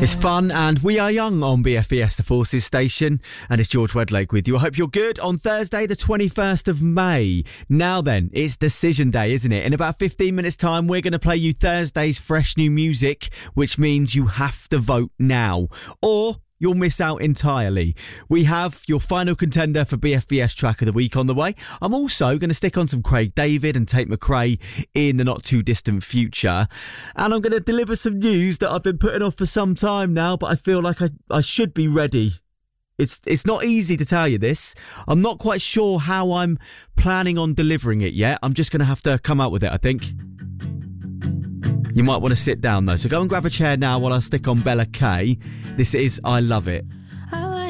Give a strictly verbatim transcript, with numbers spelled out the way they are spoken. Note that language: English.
It's fun and we are young on B F B S, the Forces station, and it's George Wedlake with you. I hope you're good on Thursday, the twenty-first of May. Now then, it's decision day, isn't it? In about fifteen minutes time, we're going to play you Thursday's fresh new music, which means you have to vote now, or you'll miss out entirely. We have your final contender for B F B S Track of the Week on the way. I'm also going to stick on some Craig David and Tate McRae in the not too distant future. And I'm going to deliver some news that I've been putting off for some time now, but I feel like I, I should be ready. It's it's not easy to tell you this. I'm not quite sure how I'm planning on delivering it yet. I'm just going to have to come out with it, I think. You might want to sit down though, so go and grab a chair now while I stick on Bella K. This is I Love It.